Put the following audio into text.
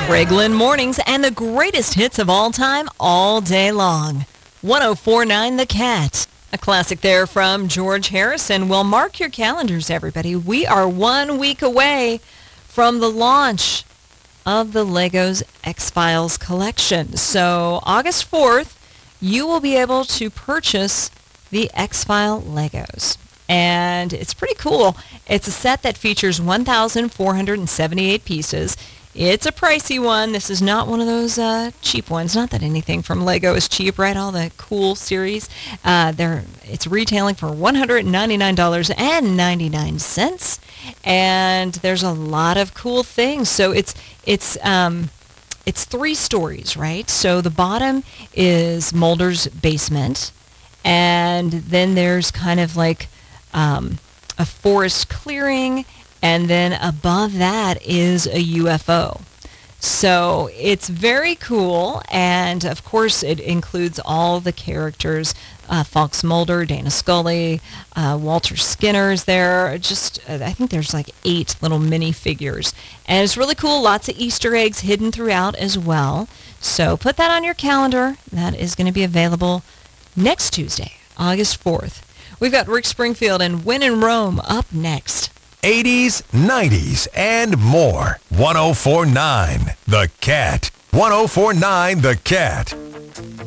Greg Lynn Mornings and the greatest hits of all time all day long. 104.9 The Cat. A classic there from George Harrison. Well, mark your calendars, everybody. We are 1 week away from the launch of the Legos X-Files collection. So August 4th, you will be able to purchase the X-File Legos. And it's pretty cool. It's a set that features 1,478 pieces. It's a pricey one. This is not one of those cheap ones. Not that anything from Lego is cheap, right? All the cool series. It's retailing for $199.99. And there's a lot of cool things. So it's 3 stories, right? So the bottom is Mulder's basement. And then there's kind of like a forest clearing, and then above that is a UFO. So it's very cool, and of course it includes all the characters, Fox Mulder, Dana Scully, Walter Skinner's there. I think there's like 8 little mini figures. And it's really cool, lots of Easter eggs hidden throughout as well. So put that on your calendar. That is going to be available next Tuesday, August 4th. We've got Rick Springfield and When in Rome up next. 80s, 90s, and more. 104.9 The Cat. 104.9 The Cat.